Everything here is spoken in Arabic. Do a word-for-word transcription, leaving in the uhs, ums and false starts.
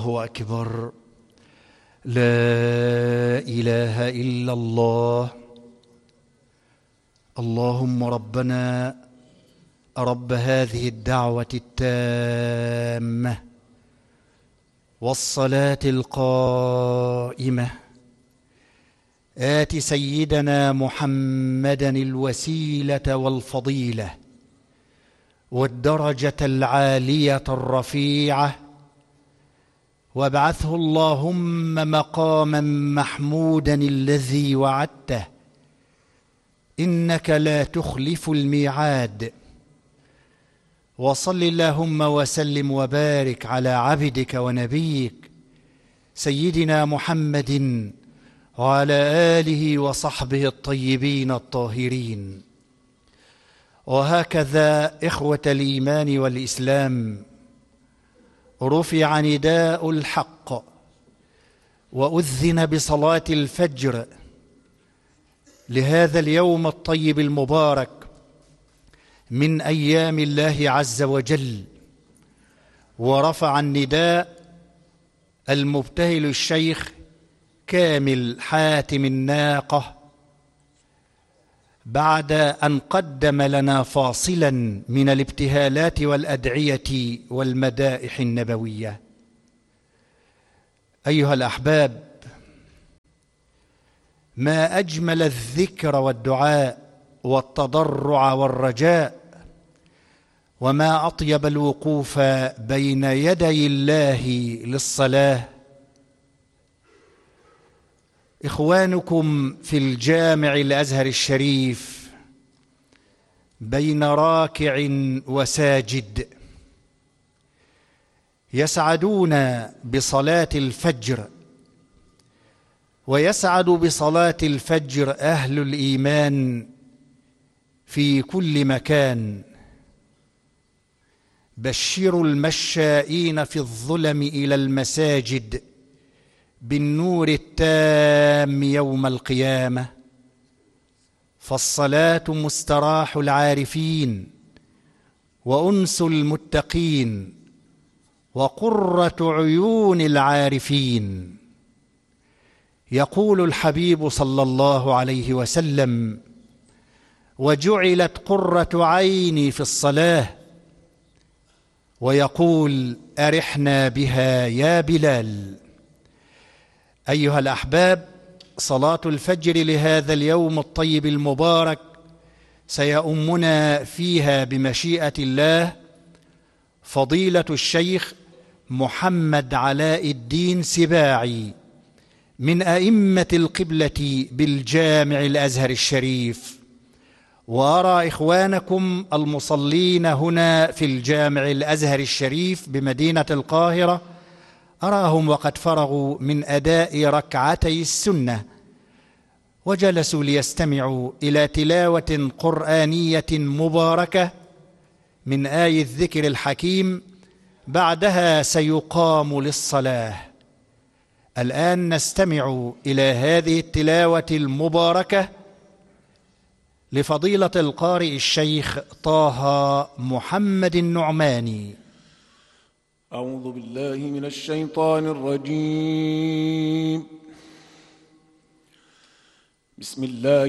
الله أكبر. لا إله إلا الله. اللهم ربنا رب هذه الدعوة التامة والصلاة القائمة آت سيدنا محمدا الوسيلة والفضيلة والدرجة العالية الرفيعة، وابعثه اللهم مقاما محمودا الذي وعدته، إنك لا تخلف الميعاد. وصل اللهم وسلم وبارك على عبدك ونبيك سيدنا محمد وعلى آله وصحبه الطيبين الطاهرين. وهكذا إخوة الإيمان والإسلام، رفع نداء الحق وأذن بصلاة الفجر لهذا اليوم الطيب المبارك من أيام الله عز وجل. ورفع النداء المبتهل الشيخ كامل حاتم الناقة بعد أن قدم لنا فاصلا من الابتهالات والأدعية والمدائح النبوية. أيها الأحباب، ما أجمل الذكر والدعاء والتضرع والرجاء، وما أطيب الوقوف بين يدي الله للصلاة. إخوانكم في الجامع الأزهر الشريف بين راكع وساجد يسعدون بصلاة الفجر، ويسعد بصلاة الفجر أهل الإيمان في كل مكان. بشروا المشائين في الظلم إلى المساجد بالنور التام يوم القيامة، فالصلاة مستراح العارفين وأنس المتقين وقرة عيون العارفين. يقول الحبيب صلى الله عليه وسلم: وجعلت قرة عيني في الصلاة. ويقول: أرحنا بها يا بلال. أيها الأحباب، صلاة الفجر لهذا اليوم الطيب المبارك سيؤمنا فيها بمشيئة الله فضيلة الشيخ محمد علاء الدين سباعي من أئمة القبلة بالجامع الأزهر الشريف. وأرى إخوانكم المصلين هنا في الجامع الأزهر الشريف بمدينة القاهرة، أراهم وقد فرغوا من أداء ركعتي السنة وجلسوا ليستمعوا إلى تلاوة قرآنية مباركة من آي الذكر الحكيم، بعدها سيقام للصلاة. الآن نستمع إلى هذه التلاوة المباركة لفضيلة القارئ الشيخ طه محمد النعماني. أعوذ بالله من الشيطان الرجيم. بسم الله